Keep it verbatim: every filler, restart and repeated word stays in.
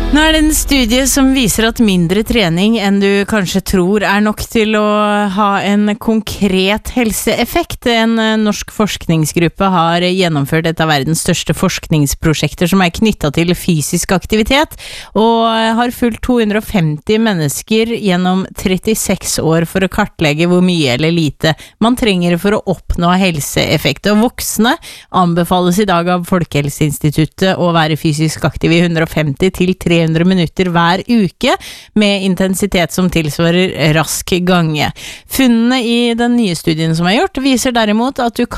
Nå er det en studie som viser at mindre trening enn du kanskje tror er nok til å ha en konkret helseeffekt. En norsk forskningsgruppe har gjennomført et av verdens største forskningsprosjekter som er knyttet til fysisk aktivitet, og har fulgt to hundre og femti mennesker gjennom trettiseks år for å kartlegge hvor mye eller lite man trenger for å oppnå helseeffekt. Og voksne anbefales i dag av Folkehelseinstituttet å være fysisk aktiv i hundre og femti til tre hundre minutter hver uke, med intensitet som tilsvarer rask gange. Funnene i den nye studien som er gjort, viser derimot at du